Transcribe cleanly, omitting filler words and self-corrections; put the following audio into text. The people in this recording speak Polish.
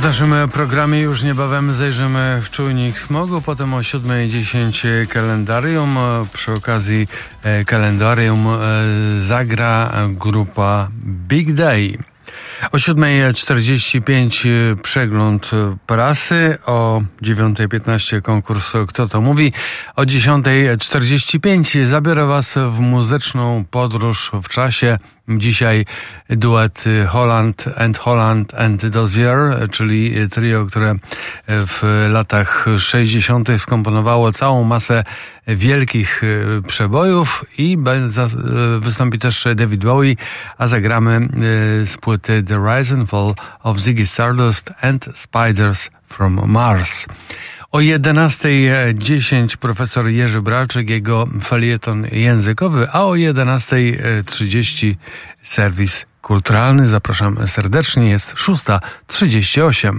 naszym programie już niebawem zajrzymy w czujnik smogu, potem o 7:10 kalendarium. Przy okazji kalendarium zagra grupa Big Day. O 7:45 przegląd prasy, o 9:15 konkurs Kto to mówi, o 10:45 zabiorę Was w muzyczną podróż w czasie. Dzisiaj duet Holland and Dozier, czyli trio, które w latach 60. skomponowało całą masę wielkich przebojów i wystąpi też David Bowie, a zagramy z płyty The Rise and Fall of Ziggy Stardust and Spiders from Mars. O 11:10 profesor Jerzy Bralczyk, jego felieton językowy, a o 11:30 serwis kulturalny. Zapraszam serdecznie, jest 6:38.